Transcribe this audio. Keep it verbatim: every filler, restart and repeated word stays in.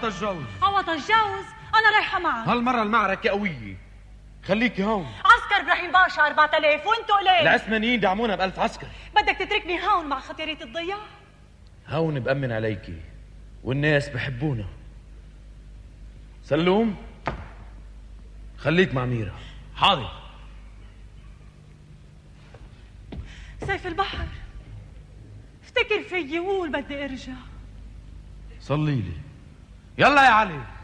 عوض الجوز. عوض الجوز؟ أنا رايحة معك. هالمرة المعركة قوية، خليكي هون. عسكر إبراهيم باشا أربعة آلاف وانتو ليه؟ العثمانيين دعمونا بألف عسكر. بدك تتركني هون مع خطيرة الضياع؟ هون بأمن عليكي والناس بحبونا. سلوم خليك مع ميرا. حاضر. سيف البحر، افتكر فيي وقول بدي ارجع. صلي لي. يلا يا علي.